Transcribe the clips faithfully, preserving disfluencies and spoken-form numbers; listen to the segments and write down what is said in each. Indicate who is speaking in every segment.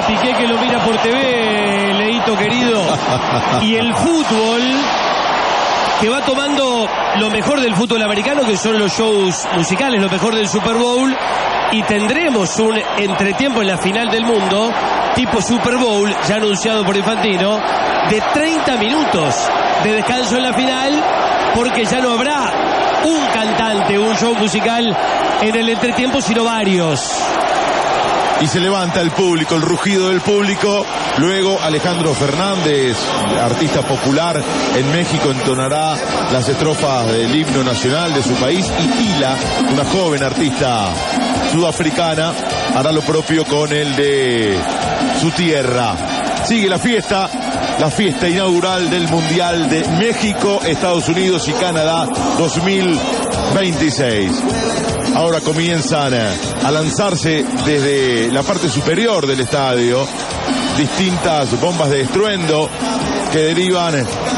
Speaker 1: a Piqué que lo mira por T V, Leito querido. Y el fútbol que va tomando lo mejor del fútbol americano, que son los shows musicales, lo mejor del Super Bowl, y tendremos un entretiempo en la final del mundo, tipo Super Bowl, ya anunciado por Infantino, de treinta minutos de descanso en la final, porque ya no habrá un cantante, un show musical en el entretiempo, sino varios.
Speaker 2: Y se levanta el público, el rugido del público. Luego Alejandro Fernández, artista popular en México, entonará las estrofas del himno nacional de su país. Y Tila, una joven artista sudafricana, hará lo propio con el de su tierra. Sigue la fiesta, la fiesta inaugural del Mundial de México, Estados Unidos y Canadá dos mil veintiséis. Ahora comienzan a lanzarse desde la parte superior del estadio distintas bombas de estruendo que derivan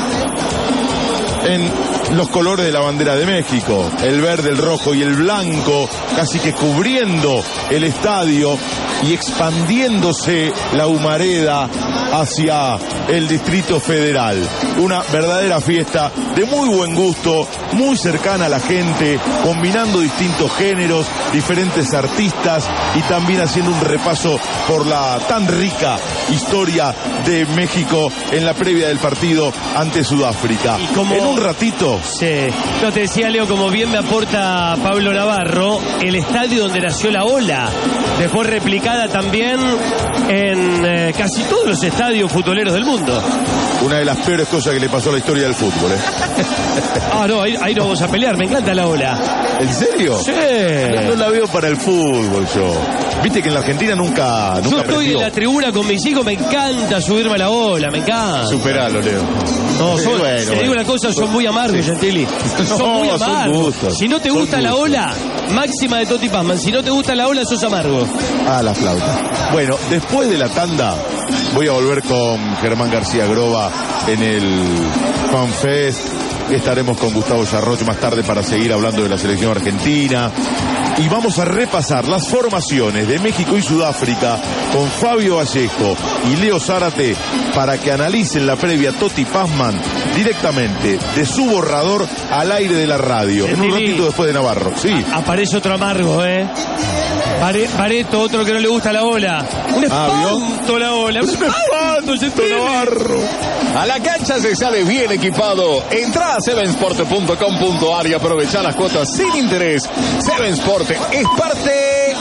Speaker 2: en los colores de la bandera de México, el verde, el rojo y el blanco, casi que cubriendo el estadio y expandiéndose la humareda hacia el Distrito Federal. Una verdadera fiesta de muy buen gusto, muy cercana a la gente, combinando distintos géneros, diferentes artistas y también haciendo un repaso por la tan rica historia de México en la previa del partido ante Sudáfrica.
Speaker 1: Y como...
Speaker 2: En un ratito...
Speaker 1: Sí, no te decía, Leo, como bien me aporta Pablo Navarro, el estadio donde nació la ola, después replicada también en eh, casi todos los estadios futboleros del mundo.
Speaker 2: Una de las peores cosas que le pasó a la historia del fútbol, ¿eh?
Speaker 1: Ah, no, ahí, ahí no vamos a pelear, me encanta la ola.
Speaker 2: ¿En serio?
Speaker 1: Sí.
Speaker 2: No, no la veo para el fútbol yo. Viste que en la Argentina nunca, nunca
Speaker 1: Yo estoy
Speaker 2: aprendió.
Speaker 1: en la tribuna con mis hijos, me encanta subirme a la ola, me encanta.
Speaker 2: Superalo, Leo.
Speaker 1: No, son,
Speaker 2: bueno,
Speaker 1: te
Speaker 2: bueno.
Speaker 1: digo una cosa, son muy amargos,
Speaker 2: Sí.
Speaker 1: Gentili.
Speaker 2: No,
Speaker 1: Son muy
Speaker 2: son
Speaker 1: amargos.
Speaker 2: gustos.
Speaker 1: Si no te
Speaker 2: Son
Speaker 1: gusta la
Speaker 2: gustos.
Speaker 1: ola, máxima de Toti Pazman. Si no te gusta la ola, sos amargo.
Speaker 2: Ah, la flauta. Bueno, después de la tanda voy a volver con Germán García Groba en el FanFest. Estaremos con Gustavo Sarroch más tarde para seguir hablando de la selección argentina. Y vamos a repasar las formaciones de México y Sudáfrica con Fabio Vallejo y Leo Zárate para que analicen la previa Toti Pazman directamente de su borrador al aire de la radio. En un ratito después de Navarro. Sí.
Speaker 1: Aparece otro amargo, ¿eh? Bare, Bareto, otro que no le gusta la ola. Un espanto la ola. Un espanto,
Speaker 2: Navarro.
Speaker 3: A la cancha se sale bien equipado. Entra a seven sport punto com punto a r y aprovecha las cuotas sin interés. Seven Sport es parte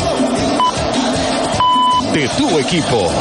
Speaker 3: de tu equipo.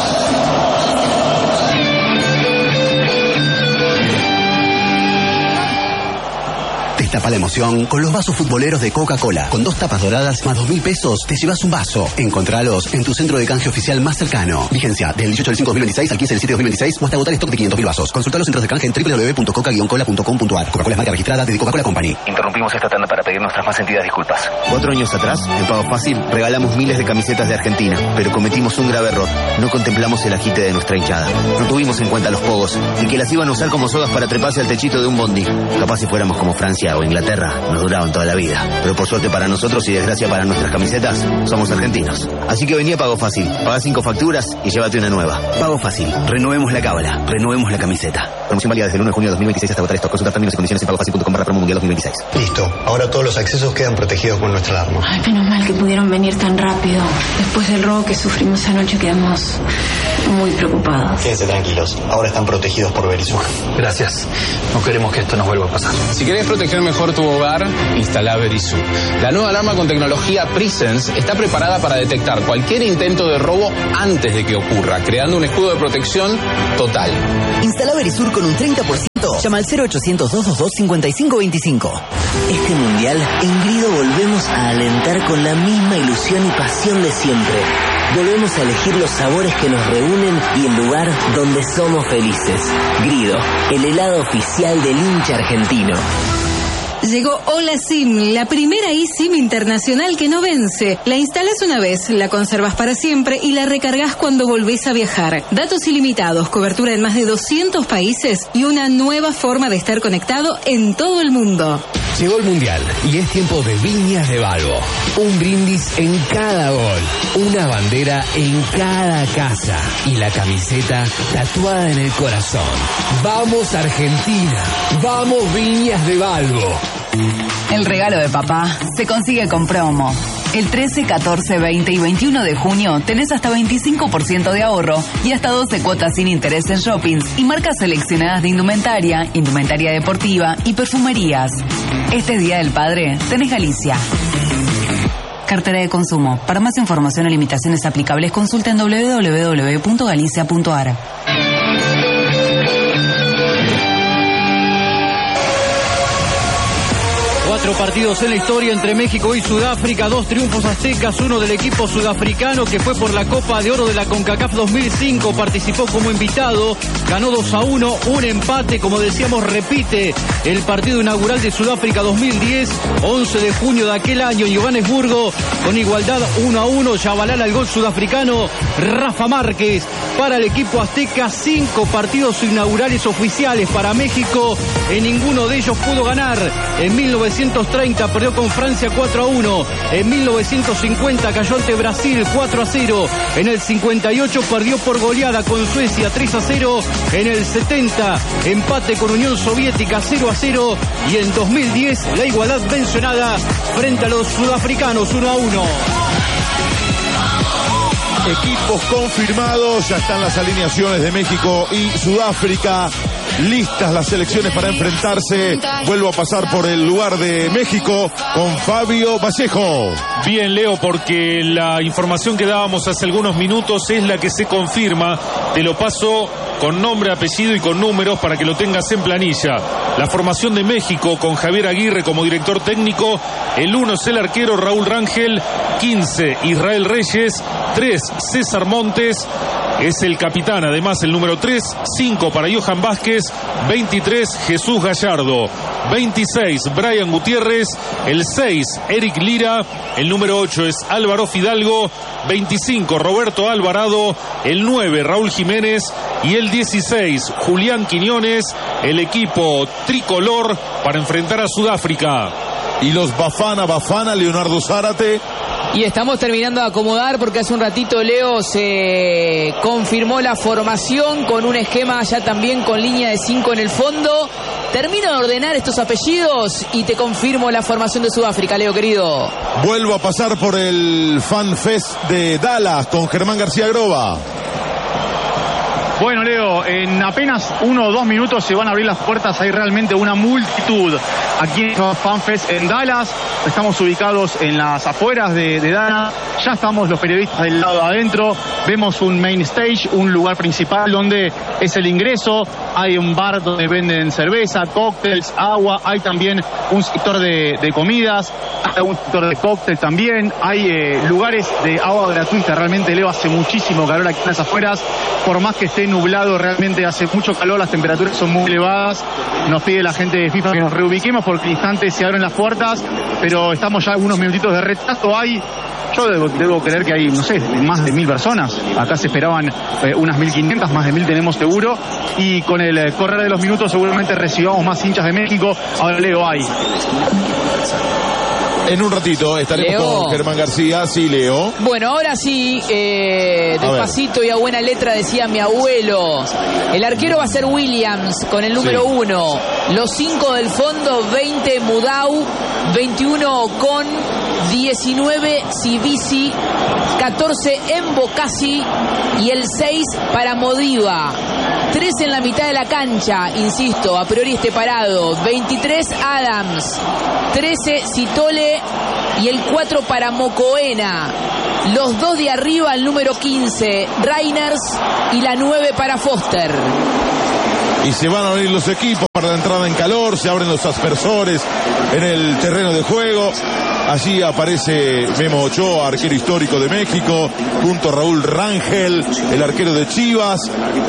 Speaker 4: Destapa la emoción con los vasos futboleros de Coca-Cola. Con dos tapas doradas más dos mil pesos te llevas un vaso. Encontralos en tu centro de canje oficial más cercano. Vigencia del dieciocho del cinco de dos mil veintiséis al quince del siete de dos mil veintiséis o hasta agotar stock de quinientos mil vasos. Consulta los centros de canje en doble u doble u doble u punto coca guion cola punto com punto a r. Coca-Cola es marca registrada de Coca-Cola Company.
Speaker 5: Interrumpimos esta tanda para pedir nuestras más sentidas disculpas.
Speaker 6: Cuatro años atrás, en Pago Fácil, regalamos miles de camisetas de Argentina, pero cometimos un grave error. No contemplamos el agite de nuestra hinchada. No tuvimos en cuenta los pogos y que las iban a usar como sogas para treparse al techito de un bondi. Capaz si fuéramos como Francia o Inglaterra, nos duraban toda la vida. Pero por suerte para nosotros y desgracia para nuestras camisetas, somos argentinos. Así que venía Pago Fácil. Paga cinco facturas y llévate una nueva. Pago Fácil. Renovemos la cábala. Renovemos la camiseta. Promoción válida desde el uno de junio de dos mil veintiséis hasta agotar esto. Consulta términos y condiciones en pagofacil punto com barra promo mundial dos mil veintiséis.
Speaker 7: Listo. Ahora todos los accesos quedan protegidos con nuestra alarma.
Speaker 8: Ay, menos mal que pudieron venir tan rápido. Después del robo que sufrimos anoche quedamos muy preocupados.
Speaker 7: Quédense tranquilos. Ahora están protegidos por Verisur.
Speaker 9: Gracias. No queremos que esto nos vuelva a pasar.
Speaker 10: Si querés proteger mejor tu hogar, instala Verisur. La nueva alarma con tecnología Presence está preparada para detectar cualquier intento de robo antes de que ocurra, creando un escudo de protección total.
Speaker 11: Instala Verisur con un treinta por ciento. Llama al cero ochocientos, doscientos veintidós, cincuenta y cinco veinticinco. Este mundial, en Grido volvemos a alentar con la misma ilusión y pasión de siempre. Volvemos a elegir los sabores que nos reúnen y el lugar donde somos felices. Grido, el helado oficial del hincha argentino.
Speaker 12: Llegó Hola SIM, la primera eSIM internacional que no vence. La instalas una vez, la conservas para siempre y la recargas cuando volvés a viajar. Datos ilimitados, cobertura en más de doscientos países y una nueva forma de estar conectado en todo el mundo.
Speaker 13: Llegó el Mundial y es tiempo de Viñas de Balbo. Un brindis en cada gol, una bandera en cada casa y la camiseta tatuada en el corazón. ¡Vamos Argentina! ¡Vamos Viñas de Balbo!
Speaker 14: El regalo de papá se consigue con promo. El trece, catorce, veinte y veintiuno de junio tenés hasta veinticinco por ciento de ahorro y hasta doce cuotas sin interés en shoppings y marcas seleccionadas de indumentaria, indumentaria deportiva y perfumerías. Este Día del Padre tenés Galicia. Cartera de consumo. Para más información o limitaciones aplicables consulta en doble u doble u doble u punto galicia punto a r.
Speaker 15: Cuatro partidos en la historia entre México y Sudáfrica, dos triunfos aztecas, uno del equipo sudafricano que fue por la Copa de Oro de la CONCACAF dos mil cinco, participó como invitado, ganó dos a uno, un empate, como decíamos, repite el partido inaugural de Sudáfrica dos mil diez, once de junio de aquel año en Johannesburgo, con igualdad uno a uno, Yabalala el gol sudafricano, Rafa Márquez para el equipo azteca, cinco partidos inaugurales oficiales para México, en ninguno de ellos pudo ganar. En mil novecientos treinta perdió con Francia cuatro a uno, en mil novecientos cincuenta cayó ante Brasil cuatro a cero, en el cincuenta y ocho perdió por goleada con Suecia tres a cero, en el setenta empate con Unión Soviética cero a cero y en dos mil diez la igualdad mencionada frente a los sudafricanos uno a uno.
Speaker 2: Equipos confirmados, ya están las alineaciones de México y Sudáfrica. Listas las selecciones para enfrentarse. Vuelvo a pasar por el lugar de México con Fabio Vallejo.
Speaker 16: Bien, Leo, porque la información que dábamos hace algunos minutos es la que se confirma. Te lo paso con nombre, apellido y con números para que lo tengas en planilla. La formación de México con Javier Aguirre como director técnico. El uno es el arquero Raúl Rangel. quince Israel Reyes. tres César Montes. Es el capitán, además el número tres, cinco para Johan Vázquez, veintitrés Jesús Gallardo, veintiséis Brian Gutiérrez, el seis Eric Lira, el número ocho es Álvaro Fidalgo, veinticinco Roberto Alvarado, el nueve Raúl Jiménez y el dieciséis Julián Quiñones, el equipo tricolor para enfrentar a Sudáfrica.
Speaker 2: Y los Bafana Bafana, Leonardo Zárate.
Speaker 17: Y estamos terminando de acomodar porque hace un ratito, Leo, se confirmó la formación con un esquema ya también con línea de cinco en el fondo. Termino de ordenar estos apellidos y te confirmo la formación de Sudáfrica, Leo, querido.
Speaker 2: Vuelvo a pasar por el Fan Fest de Dallas con Germán García Groba.
Speaker 18: Bueno, Leo, en apenas uno o dos minutos se van a abrir las puertas. Hay realmente una multitud aquí en FanFest en Dallas. Estamos ubicados en las afueras de, de Dallas. Ya estamos los periodistas del lado de adentro. Vemos un main stage, un lugar principal donde es el ingreso. Hay un bar donde venden cerveza, cócteles, agua. Hay también un sector de, de comidas. Hay un sector de cóctel también. Hay eh, lugares de agua gratuita. Realmente, Leo, hace muchísimo calor aquí en las afueras. Por más que esté nublado, realmente hace mucho calor, las temperaturas son muy elevadas. Nos pide la gente de FIFA que nos reubiquemos porque al instante se abren las puertas, pero estamos ya unos minutitos de retraso. Hay, yo debo, debo creer que hay, no sé, más de mil personas. Acá se esperaban eh, unas mil quinientas, más de mil tenemos seguro. Y con el eh, correr de los minutos seguramente recibamos más hinchas de México. Ahora, Leo, hay.
Speaker 2: En un ratito estaremos
Speaker 17: Leo.
Speaker 2: con Germán García. Sí, Leo.
Speaker 17: Bueno, ahora sí, eh, despacito y a buena letra decía mi abuelo. El arquero va a ser Williams con el número
Speaker 2: Sí.
Speaker 17: uno. Los cinco del fondo, veinte Mudau, veintiuno Ocon, diecinueve Sibisi, catorce Embocasi y el seis para Modiva. Tres en la mitad de la cancha, insisto, a priori este parado. veintitrés Adams, trece Citole y el cuatro para Mocoena. Los dos de arriba, el número quince Reiners y la nueve para Foster.
Speaker 2: Y se van a abrir los equipos para la entrada en calor, se abren los aspersores en el terreno de juego. Allí aparece Memo Ochoa, arquero histórico de México, junto a Raúl Rangel, el arquero de Chivas,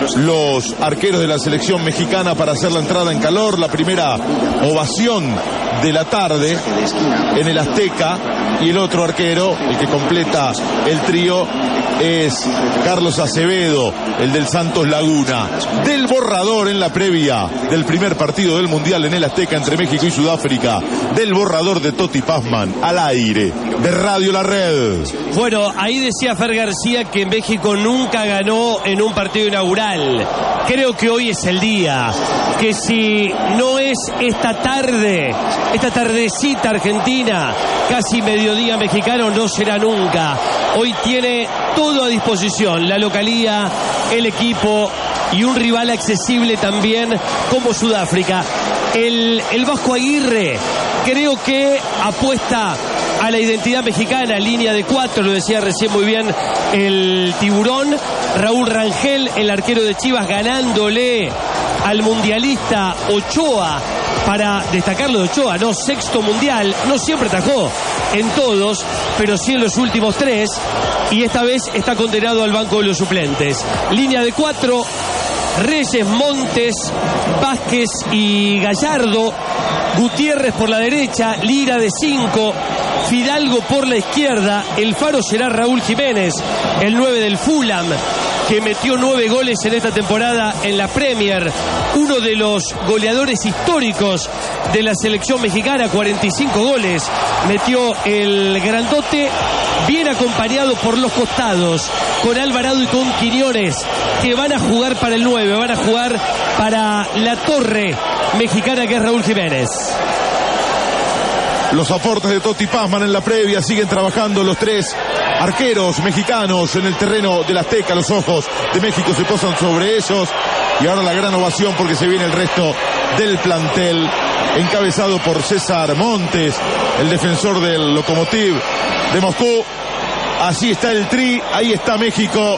Speaker 2: los arqueros de la selección mexicana para hacer la entrada en calor, la primera ovación de la tarde en el Azteca, y el otro arquero, el que completa el trío, es Carlos Acevedo, el del Santos Laguna. Del borrador en la previa del primer partido del Mundial en el Azteca entre México y Sudáfrica, del borrador de Toti Pazman al aire de Radio La Red.
Speaker 1: Bueno, ahí decía Fer García que México nunca ganó en un partido inaugural. Creo que hoy es el día, que si no es esta tarde, esta tardecita argentina, casi mediodía mexicano, no será nunca. Hoy tiene todo a disposición, la localía, el equipo y un rival accesible también como Sudáfrica. El, el Vasco Aguirre creo que apuesta a la identidad mexicana, línea de cuatro, lo decía recién muy bien el Tiburón. Raúl Rangel, el arquero de Chivas, ganándole al mundialista Ochoa, para destacarlo de Ochoa, no sexto mundial, no siempre atajó en todos, pero sí en los últimos tres, y esta vez está condenado al banco de los suplentes. Línea de cuatro, Reyes, Montes, Vázquez y Gallardo, Gutiérrez por la derecha, Lira de cinco, Fidalgo por la izquierda. El faro será Raúl Jiménez, el nueve del Fulham, que metió nueve goles en esta temporada en la Premier, uno de los goleadores históricos de la selección mexicana, cuarenta y cinco goles metió el grandote, bien acompañado por los costados, con Alvarado y con Quiñones, que van a jugar para el nueve, van a jugar para la torre mexicana que es Raúl Jiménez.
Speaker 2: Los aportes de Toti Pazman en la previa, siguen trabajando los tres arqueros mexicanos en el terreno del Azteca. Los ojos de México se posan sobre ellos, y ahora la gran ovación porque se viene el resto del plantel, encabezado por César Montes, el defensor del Lokomotiv de Moscú. Así está el tri, ahí está México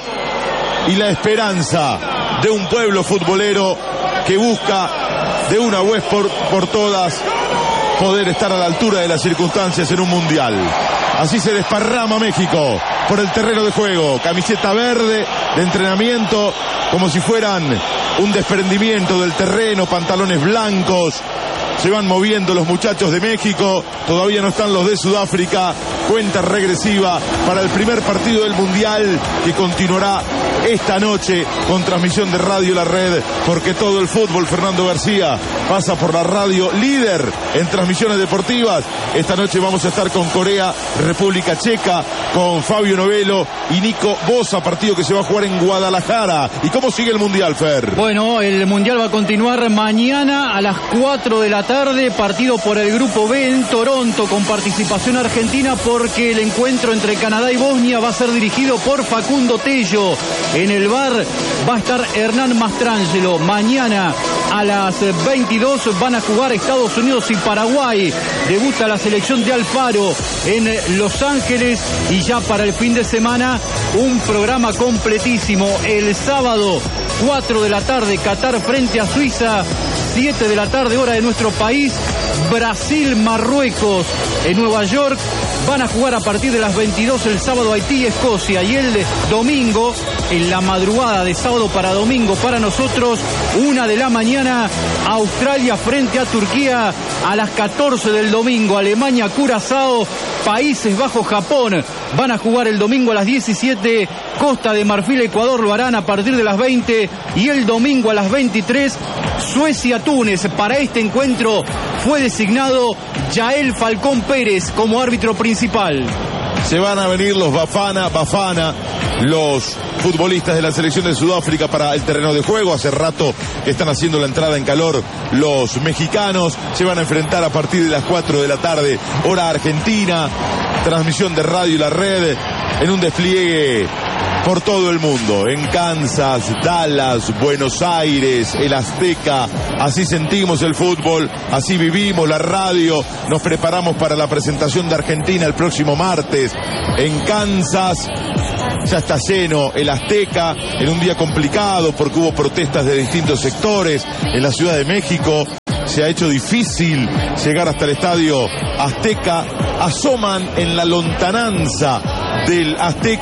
Speaker 2: y la esperanza de un pueblo futbolero que busca de una vez por, por todas poder estar a la altura de las circunstancias en un mundial. Así se desparrama México por el terreno de juego, camiseta verde de entrenamiento, como si fueran un desprendimiento del terreno, pantalones blancos. Se van moviendo los muchachos de México, todavía no están los de Sudáfrica. Cuenta regresiva para el primer partido del Mundial, que continuará esta noche con transmisión de Radio La Red, porque todo el fútbol, Fernando García, pasa por la radio líder en transmisiones deportivas. Esta noche vamos a estar con Corea, República Checa, con Fabio Novelo y Nico Bosa, partido que se va a jugar en Guadalajara. ¿Y cómo sigue el Mundial, Fer?
Speaker 15: Bueno, el Mundial va a continuar mañana a las cuatro de la tarde, partido por el Grupo B en Toronto, con participación argentina, porque el encuentro entre Canadá y Bosnia va a ser dirigido por Facundo Tello. En el V A R va a estar Hernán Mastrangelo. Mañana a las veintidós van a jugar Estados Unidos y Paraguay. Debuta la selección de Alfaro en Los Ángeles, y ya para el fin de semana un programa completísimo. El sábado, cuatro de la tarde, Qatar frente a Suiza. siete de la tarde, hora de nuestro país, Brasil, Marruecos. En Nueva York van a jugar a partir de las veintidós el sábado Haití y Escocia, y el domingo, en la madrugada de sábado para domingo para nosotros, una de la mañana, Australia frente a Turquía. A las catorce del domingo, Alemania, Curazao, Países Bajos, Japón. Van a jugar el domingo a las diecisiete, Costa de Marfil, Ecuador, lo harán a partir de las veinte, y el domingo a las veintitrés, Suecia, Túnez. Para este encuentro fue designado Yael Falcón Pérez como árbitro principal.
Speaker 2: Se van a venir los Bafana, Bafana, los futbolistas de la selección de Sudáfrica para el terreno de juego. Hace rato que están haciendo la entrada en calor los mexicanos. Se van a enfrentar a partir de las cuatro de la tarde, hora argentina. Transmisión de Radio La Red en un despliegue por todo el mundo, en Kansas, Dallas, Buenos Aires, el Azteca. Así sentimos el fútbol, así vivimos la radio. Nos preparamos para la presentación de Argentina el próximo martes en Kansas. Ya está lleno el Azteca en un día complicado porque hubo protestas de distintos sectores. En la Ciudad de México se ha hecho difícil llegar hasta el estadio Azteca. Asoman en la lontananza del Azteca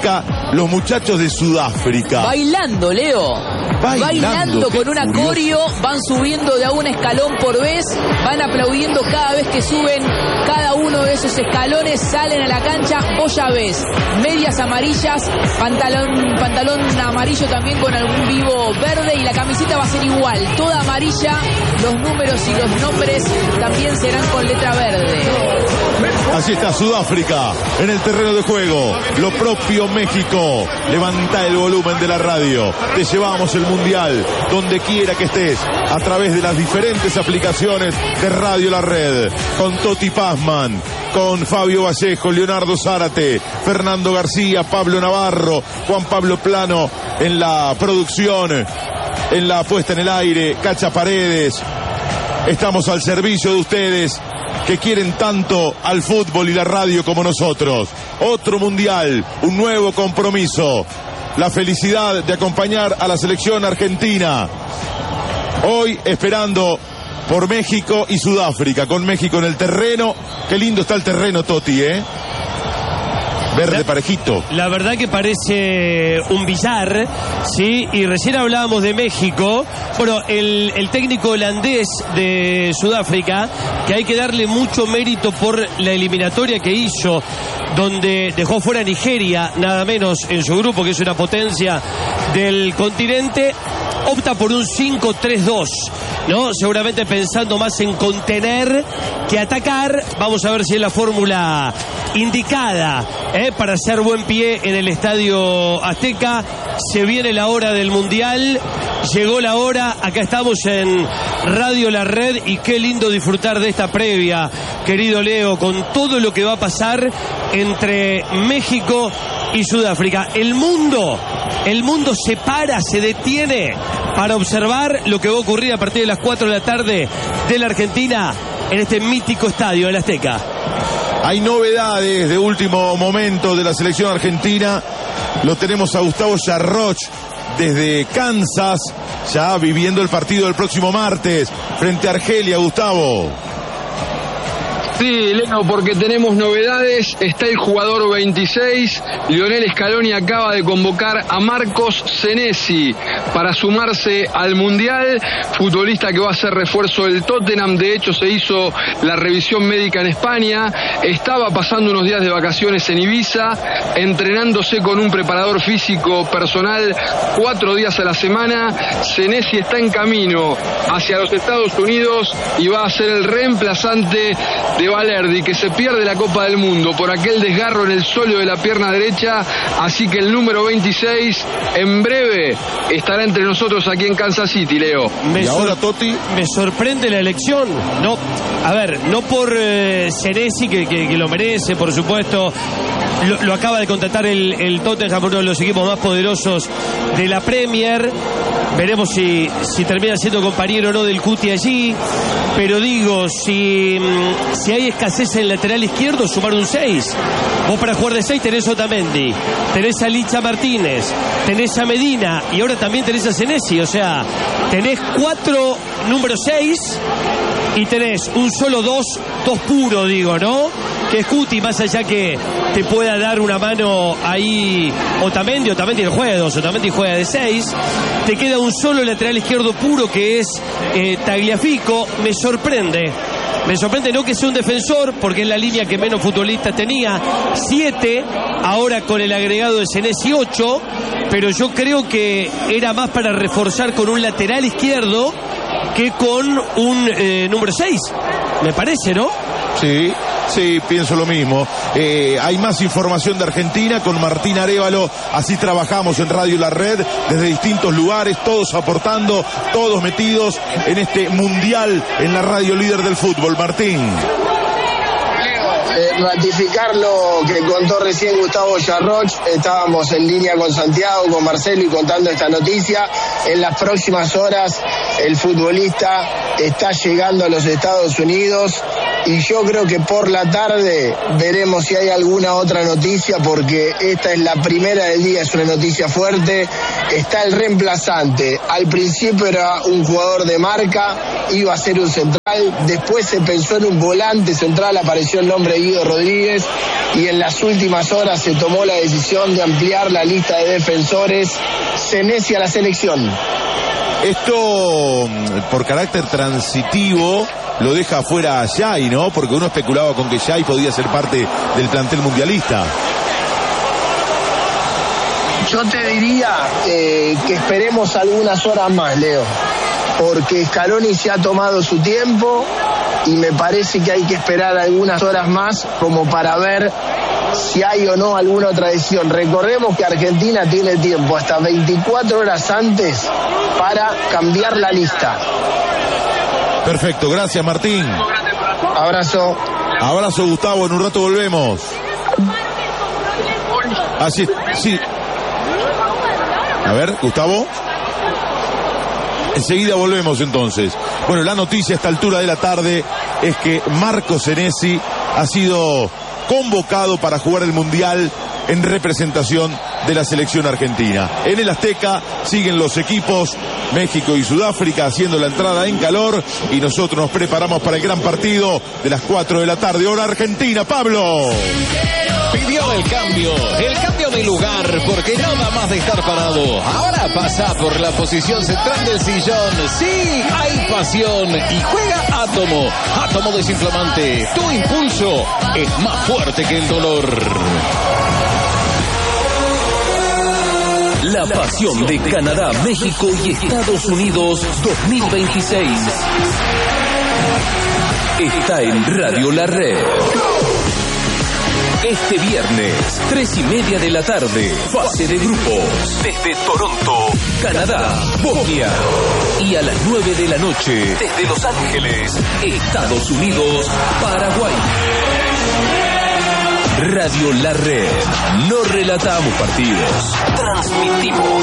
Speaker 2: los muchachos de Sudáfrica.
Speaker 17: Bailando, Leo.
Speaker 2: Bailando,
Speaker 17: Bailando con una
Speaker 2: curioso.
Speaker 17: coreo, van subiendo de a un escalón por vez, van aplaudiendo cada vez que suben cada uno de esos escalones, salen a la cancha, vos ya ves, medias amarillas, pantalón, pantalón amarillo también con algún vivo verde y la camiseta va a ser igual, toda amarilla, los números y los nombres también serán con letra verde.
Speaker 2: Así está Sudáfrica en el terreno de juego. Lo propio México. Levanta el volumen de la radio. Te llevamos el Mundial donde quiera que estés a través de las diferentes aplicaciones de Radio La Red. Con Toti Pazman, con Fabio Vallejo, Leonardo Zárate, Fernando García, Pablo Navarro, Juan Pablo Plano en la producción, en la puesta en el aire, Cacha Paredes. Estamos al servicio de ustedes que quieren tanto al fútbol y la radio como nosotros. Otro mundial, un nuevo compromiso. La felicidad de acompañar a la selección argentina. Hoy esperando por México y Sudáfrica, con México en el terreno. Qué lindo está el terreno, Toti, ¿eh? Verde parejito.
Speaker 1: La verdad que parece un billar, ¿sí? Y recién hablábamos de México. Bueno, el, el técnico holandés de Sudáfrica, que hay que darle mucho mérito por la eliminatoria que hizo, donde dejó fuera a Nigeria, nada menos, en su grupo, que es una potencia del continente, opta por un cinco tres dos, ¿no? Seguramente pensando más en contener que atacar. Vamos a ver si es la fórmula indicada, ¿eh? Para hacer buen pie en el Estadio Azteca. Se viene la hora del Mundial, llegó la hora, acá estamos en Radio La Red y qué lindo disfrutar de esta previa, querido Leo, con todo lo que va a pasar entre México y Sudáfrica. El mundo, el mundo se para, se detiene para observar lo que va a ocurrir a partir de las cuatro de la tarde de la Argentina en este mítico estadio, el Azteca.
Speaker 2: Hay novedades de último momento de la selección argentina. Lo tenemos a Gustavo Yarroch desde Kansas, ya viviendo el partido del próximo martes frente a Argelia. Gustavo.
Speaker 19: Sí, Leno, porque tenemos novedades. Está el jugador veintiséis. Lionel Scaloni acaba de convocar a Marcos Senesi para sumarse al Mundial. Futbolista que va a ser refuerzo del Tottenham. De hecho, se hizo la revisión médica en España. Estaba pasando unos días de vacaciones en Ibiza, entrenándose con un preparador físico personal cuatro días a la semana. Senesi está en camino hacia los Estados Unidos y va a ser el reemplazante de Valerdi, que se pierde la Copa del Mundo por aquel desgarro en el sóleo de la pierna derecha. Así que el número veintiséis en breve estará entre nosotros aquí en Kansas City, Leo.
Speaker 1: Me ¿Y ahora, Toti? Me sorprende la elección. No, a ver, no por eh, Senesi, que, que, que lo merece, por supuesto. Lo, lo acaba de contratar el, el Tottenham, uno de los equipos más poderosos de la Premier. Veremos si, si termina siendo compañero o no del Cuti allí. Pero digo, si, si hay escasez en el lateral izquierdo, sumar un seis. Vos para jugar de seis tenés a Otamendi, tenés a Licha Martínez, tenés a Medina y ahora también tenés a Senesi. O sea, tenés cuatro número seis y tenés un solo dos, dos puro, digo, ¿no? Que es Cuti, más allá que te pueda dar una mano ahí Otamendi. Otamendi no juega de dos, Otamendi juega de seis. Te queda un solo lateral izquierdo puro, que es eh, Tagliafico. Me sorprende. Me sorprende no que sea un defensor, porque es la línea que menos futbolistas tenía, siete, ahora con el agregado de Senesi ocho, pero yo creo que era más para reforzar con un lateral izquierdo que con un eh, número seis, me parece, ¿no?
Speaker 2: Sí, sí, pienso lo mismo. Eh, hay más información de Argentina con Martín Arévalo. Así trabajamos en Radio La Red desde distintos lugares, todos aportando, todos metidos en este mundial en la radio líder del fútbol. Martín.
Speaker 20: Eh, ratificar lo que contó recién Gustavo Yarroch. Estábamos en línea con Santiago, con Marcelo y contando esta noticia. En las próximas horas el futbolista está llegando a los Estados Unidos y yo creo que por la tarde veremos si hay alguna otra noticia, porque esta es la primera del día, es una noticia fuerte. Está el reemplazante. Al principio era un jugador de marca, iba a ser un central, después se pensó en un volante central, apareció el nombre de Guido Rodríguez, y en las últimas horas se tomó la decisión de ampliar la lista de defensores. Senesi a la selección.
Speaker 2: Esto, por carácter transitivo, lo deja fuera a Yay, ¿no? Porque uno especulaba con que Yay podía ser parte del plantel mundialista.
Speaker 20: Yo te diría eh, que esperemos algunas horas más, Leo, porque Scaloni se ha tomado su tiempo y me parece que hay que esperar algunas horas más como para ver si hay o no alguna otra decisión. Recordemos que Argentina tiene tiempo hasta veinticuatro horas antes para cambiar la lista.
Speaker 2: Perfecto, gracias Martín.
Speaker 20: Abrazo.
Speaker 2: Abrazo Gustavo, en un rato volvemos. Así, sí. A ver, Gustavo. Enseguida volvemos entonces. Bueno, la noticia a esta altura de la tarde es que Marco Senesi ha sido convocado para jugar el Mundial en representación de la selección argentina. En el Azteca siguen los equipos México y Sudáfrica haciendo la entrada en calor, y nosotros nos preparamos para el gran partido de las cuatro de la tarde, hora argentina. Pablo
Speaker 3: pidió el cambio, el cambio de lugar, porque no da más de estar parado. Ahora pasa por la posición central del sillón. Sí, hay pasión y juega Átomo. Átomo desinflamante. Tu impulso es más fuerte que el dolor.
Speaker 13: La pasión de Canadá, México y Estados Unidos dos mil veintiséis está en Radio La Red. Este viernes, tres y media de la tarde, fase de grupos, desde Toronto, Canadá, Bosnia. Y a las nueve de la noche, desde Los Ángeles, Estados Unidos, Paraguay. Radio La Red. No relatamos partidos, transmitimos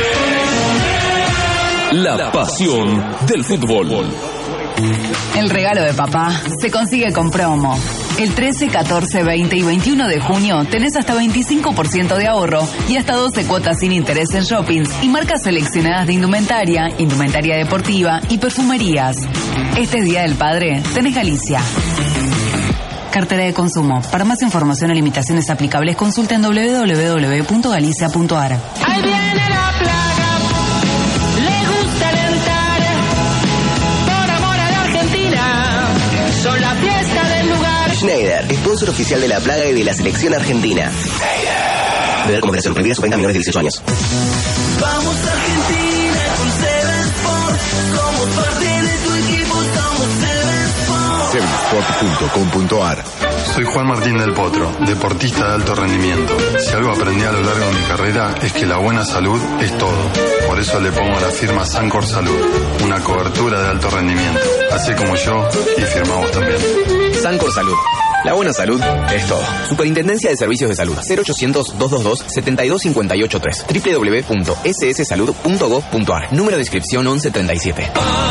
Speaker 13: la pasión del fútbol.
Speaker 14: El regalo de papá se consigue con promo. El trece, catorce, veinte y veintiuno de junio tenés hasta veinticinco por ciento de ahorro y hasta doce cuotas sin interés en shoppings y marcas seleccionadas de indumentaria, indumentaria deportiva y perfumerías. Este Día del Padre tenés Galicia. Cartera de consumo. Para más información o limitaciones aplicables, consulta en doble u doble u doble u punto galicia punto a r.
Speaker 21: Ahí viene la plaga, le gusta alentar, por amor a la Argentina, son la fiesta del lugar.
Speaker 11: Schneider, sponsor oficial de la plaga y de la selección argentina. Beber como operación prohibida, su venta a menores de dieciocho años.
Speaker 21: Vamos Argentina con Seven Sport, somos parte de tu equipo, somos Seven Sport.
Speaker 22: seven sport punto com punto a r. Soy Juan Martín del Potro, deportista de alto rendimiento. Si algo aprendí a lo largo de mi carrera es que la buena salud es todo. Por eso le pongo a la firma Sancor Salud, una cobertura de alto rendimiento. Así como yo, y firmamos también.
Speaker 23: Sancor Salud. La buena salud es todo. Superintendencia de Servicios de Salud. cero ochocientos, doscientos veintidós, setenta y dos cincuenta y ocho tres. doble u doble u doble u punto s s salud punto gov punto a r. Número de inscripción once treinta y siete.